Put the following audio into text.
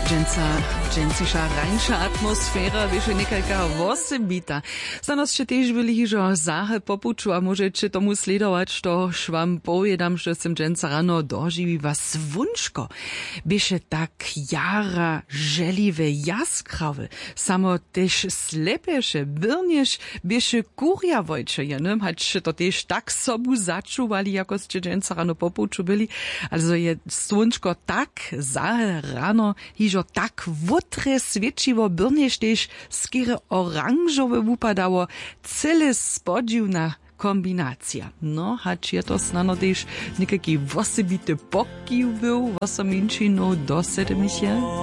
Dżęcisza rańsza atmosfera, wiesz, niekalka wosebita. Zanoscie też byli hiżo zahe popuczu, a możecie tomu sledować, to szwam powiedam, że sem dżęca rano doživi was wunško. Bieše tak jara, želive, jaskrawe, samo też slepeše, birnieš, bieše kurjawojče, jenem, hać to też tak sobu začuvali, jako ste dżęca rano popuczu byli, also je słončko tak zahe rano, hižo tak wotre světčivo birneš tež skere oranžowe upadało, cele spodziwna kombinacja. No, hać je to snano tež nekaki wosebite pokiv był, wosominčinu do 7.